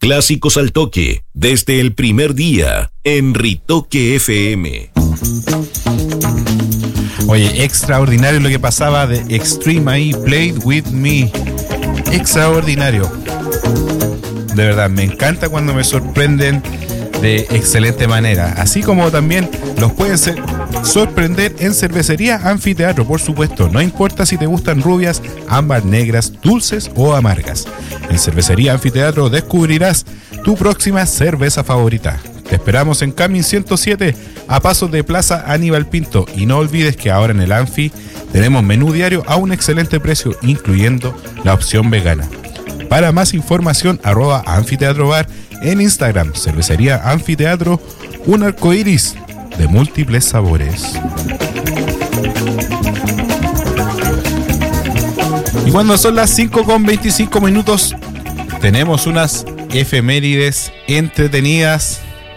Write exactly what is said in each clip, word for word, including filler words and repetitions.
Clásicos al toque, desde el primer día, en Ritoque F M. Oye, extraordinario lo que pasaba de Extreme ahí, Played With Me. Extraordinario. De verdad, me encanta cuando me sorprenden de excelente manera. Así como también los pueden ser, sorprender en Cervecería Anfiteatro, por supuesto. No importa si te gustan rubias, ámbar, negras, dulces o amargas. En Cervecería Anfiteatro descubrirás tu próxima cerveza favorita. Te esperamos en Camin ciento siete, a pasos de Plaza Aníbal Pinto. Y no olvides que ahora en el Anfi tenemos menú diario a un excelente precio, incluyendo la opción vegana. Para más información, arroba Anfiteatro Bar en Instagram. Cervecería Anfiteatro, un arcoíris de múltiples sabores. Y cuando son las cinco con veinticinco minutos, tenemos unas efemérides entretenidas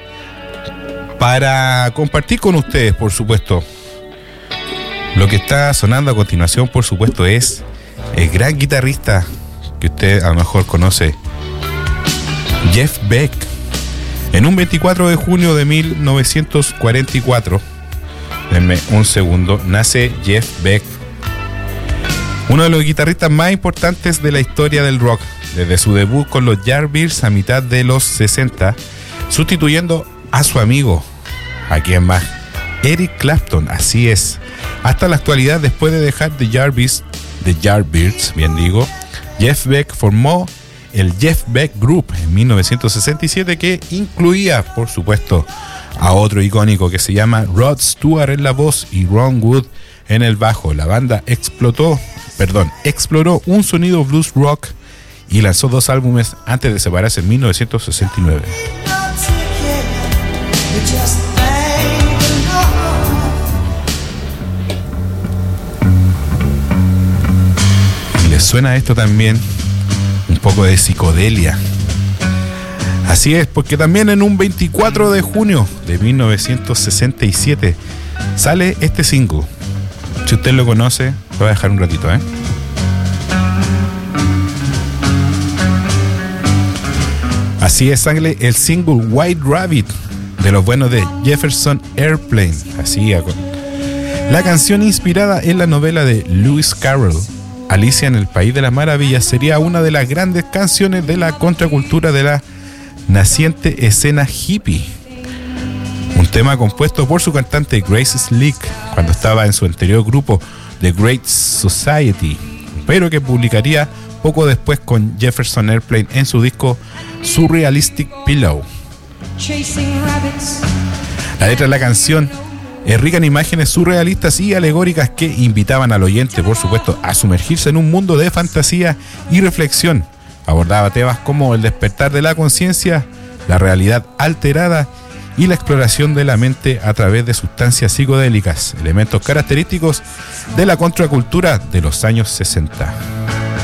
para compartir con ustedes, por supuesto. Lo que está sonando a continuación, por supuesto, es el gran guitarrista que usted a lo mejor conoce, Jeff Beck. En un veinticuatro de junio de mil novecientos cuarenta y cuatro, denme un segundo, nace Jeff Beck, uno de los guitarristas más importantes de la historia del rock, desde su debut con los Yardbirds a mitad de los sesenta, sustituyendo a su amigo, ¿a quién más? Eric Clapton, así es. Hasta la actualidad, después de dejar The Yardbirds, The Yardbirds, bien digo, Jeff Beck formó el Jeff Beck Group en mil novecientos sesenta y siete, que incluía, por supuesto, a otro icónico que se llama Rod Stewart en la voz y Ron Wood en el bajo. La banda explotó, perdón, exploró un sonido blues rock y lanzó dos álbumes antes de separarse en mil novecientos sesenta y nueve. ¿Y les suena esto también? Un poco de psicodelia. Así es, porque también en un veinticuatro de junio de mil novecientos sesenta y siete sale este single. Si usted lo conoce, lo voy a dejar un ratito, ¿eh? Así es, sale el single White Rabbit de los buenos de Jefferson Airplane. Así, la canción, inspirada en la novela de Lewis Carroll, Alicia en el País de las Maravillas, sería una de las grandes canciones de la contracultura de la naciente escena hippie. Un tema compuesto por su cantante Grace Slick cuando estaba en su anterior grupo The Great Society, pero que publicaría poco después con Jefferson Airplane en su disco Surrealistic Pillow. La letra de la canción es rica en imágenes surrealistas y alegóricas que invitaban al oyente, por supuesto, a sumergirse en un mundo de fantasía y reflexión. Abordaba temas como el despertar de la conciencia, la realidad alterada y la exploración de la mente a través de sustancias psicodélicas, elementos característicos de la contracultura de los años sesenta.